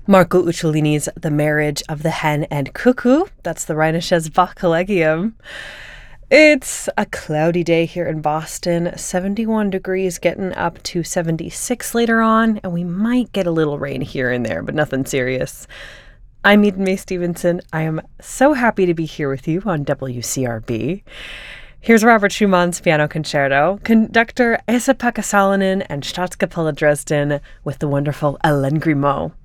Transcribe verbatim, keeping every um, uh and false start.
Marco Uccellini's The Marriage of the Hen and Cuckoo. That's the Rheinisches Bachcollegium. It's a cloudy day here in Boston, seventy-one degrees, getting up to seventy-six later on, and we might get a little rain here and there, but nothing serious. I'm Eden May Stevenson. I am so happy to be here with you on W C R B. Here's Robert Schumann's Piano Concerto, conductor Esa-Pekka Salonen and Staatskapelle Dresden with the wonderful Alain Grimaud.